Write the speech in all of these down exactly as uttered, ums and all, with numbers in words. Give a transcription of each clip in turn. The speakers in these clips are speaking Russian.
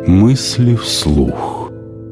Мысли вслух.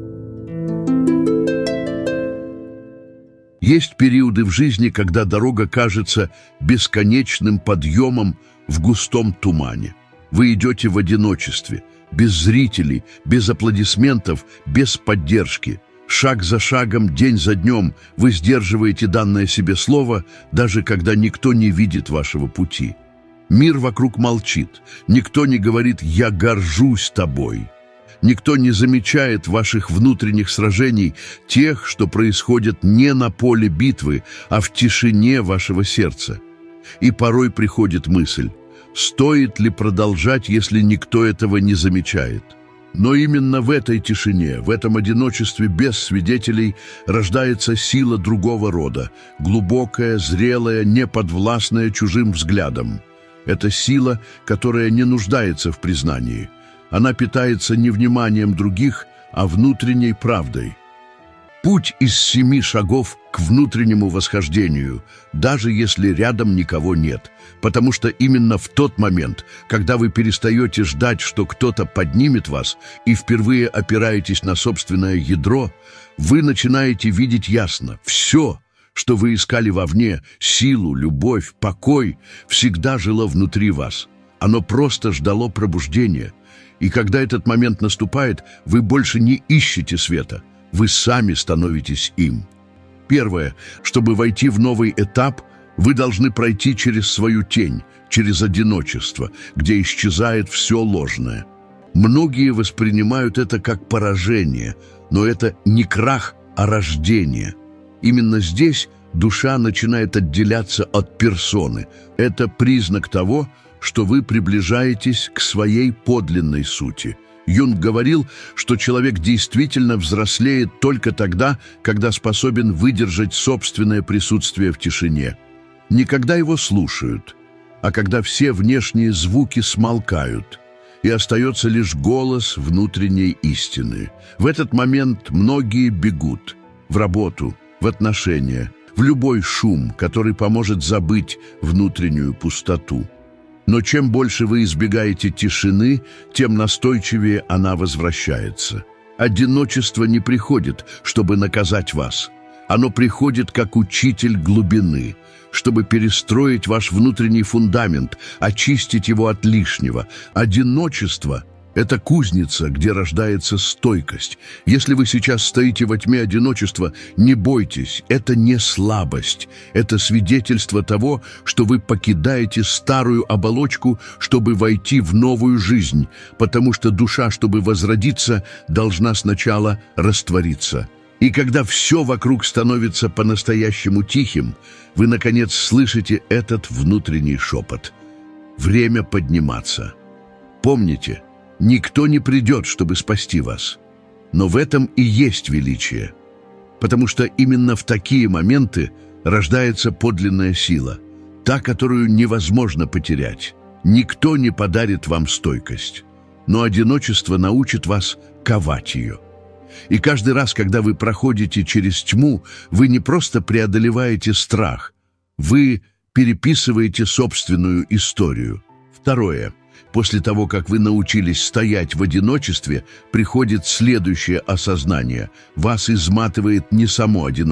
Есть периоды в жизни, когда дорога кажется бесконечным подъемом в густом тумане. Вы идете в одиночестве, без зрителей, без аплодисментов, без поддержки. Шаг за шагом, день за днем вы сдерживаете данное себе слово, даже когда никто не видит вашего пути. Мир вокруг молчит, никто не говорит «я горжусь тобой». Никто не замечает ваших внутренних сражений, тех, что происходят не на поле битвы, а в тишине вашего сердца. И порой приходит мысль, стоит ли продолжать, если никто этого не замечает. Но именно в этой тишине, в этом одиночестве без свидетелей рождается сила другого рода, глубокая, зрелая, неподвластная чужим взглядом. Это сила, которая не нуждается в признании. Она питается не вниманием других, а внутренней правдой. Путь из семи шагов к внутреннему восхождению, даже если рядом никого нет, потому что именно в тот момент, когда вы перестаете ждать, что кто-то поднимет вас, и впервые опираетесь на собственное ядро, вы начинаете видеть ясно все, что вы искали вовне, силу, любовь, покой, всегда жило внутри вас. Оно просто ждало пробуждения. И когда этот момент наступает, вы больше не ищете света, вы сами становитесь им. Первое, чтобы войти в новый этап, вы должны пройти через свою тень, через одиночество, где исчезает все ложное. Многие воспринимают это как поражение, но это не крах, а рождение. Именно здесь душа начинает отделяться от персоны. Это признак того, что вы приближаетесь к своей подлинной сути. Юнг говорил, что человек действительно взрослеет только тогда, когда способен выдержать собственное присутствие в тишине. Не когда его слушают, а когда все внешние звуки смолкают, и остается лишь голос внутренней истины. В этот момент многие бегут в работу, в отношения, в любой шум, который поможет забыть внутреннюю пустоту. Но чем больше вы избегаете тишины, тем настойчивее она возвращается. Одиночество не приходит, чтобы наказать вас. Оно приходит как учитель глубины, чтобы перестроить ваш внутренний фундамент, очистить его от лишнего. Одиночество — это кузница, где рождается стойкость. Если вы сейчас стоите во тьме одиночества, не бойтесь, это не слабость. Это свидетельство того, что вы покидаете старую оболочку, чтобы войти в новую жизнь, потому что душа, чтобы возродиться, должна сначала раствориться. И когда все вокруг становится по-настоящему тихим, вы, наконец, слышите этот внутренний шепот. Время подниматься. Помните, никто не придет, чтобы спасти вас. Но в этом и есть величие. Потому что именно в такие моменты рождается подлинная сила, та, которую невозможно потерять. Никто не подарит вам стойкость, но одиночество научит вас ковать ее. И каждый раз, когда вы проходите через тьму, вы не просто преодолеваете страх, вы переписываете собственную историю. Второе. После того, как вы научились стоять в одиночестве, приходит следующее осознание. Вас изматывает не само одиночество,